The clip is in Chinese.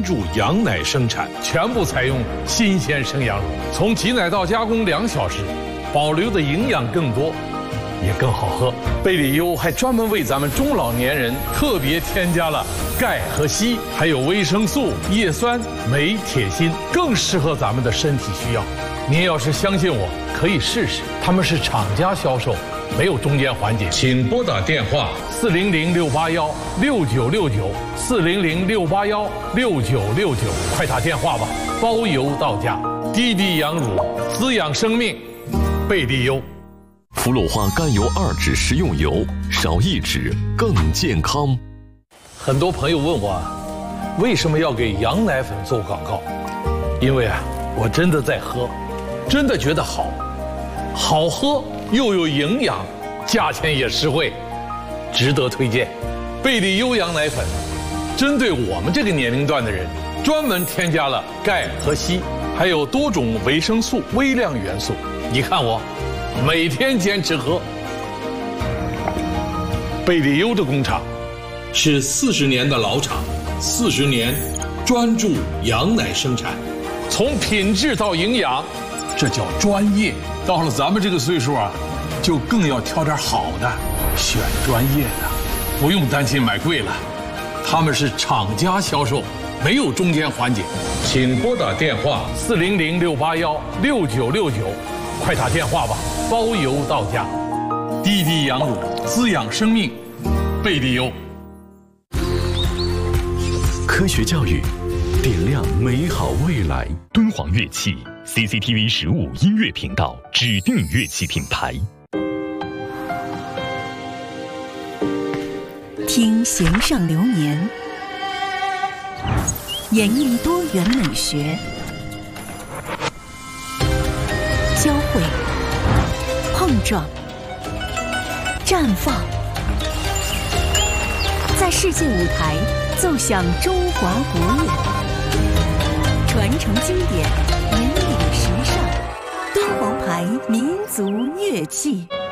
注羊奶生产，全部采用新鲜生羊乳，从挤奶到加工2小时，保留的营养更多，也更好喝。贝里优还专门为咱们中老年人特别添加了钙和硒，还有维生素、叶酸、镁、铁、锌，更适合咱们的身体需要。您要是相信我，可以试试，他们是厂家销售，没有中间环节。请拨打电话400-681-6969，400-681-6969，快打电话吧，包邮到家。滴滴羊乳，滋养生命，贝利优。 氟氯化甘油2酯食用油，少1酯更健康。 很多朋友问我，为什么要给羊奶粉做广告？因为我真的在喝，真的觉得好喝又有营养，价钱也实惠，值得推荐。贝利优羊奶粉针对我们这个年龄段的人，专门添加了钙和硒，还有多种维生素、微量元素。你看我每天坚持喝。贝利优的工厂是40年的老厂，40年专注羊奶生产，从品质到营养，这叫专业。到了咱们这个岁数就更要挑点好的，选专业的，不用担心买贵了。他们是厂家销售，没有中间环节。请拨打电话400-681-6969，快打电话吧，包邮到家。滴滴羊乳，滋养生命，贝利优。 科学教育，点亮美好未来。敦煌乐器 CCTV 15音乐频道指定乐器品牌。 听弦上流年，演绎多元美学，交汇、碰撞、绽放，在世界舞台奏响中华国乐，传承经典，引领时尚。敦煌牌民族乐器。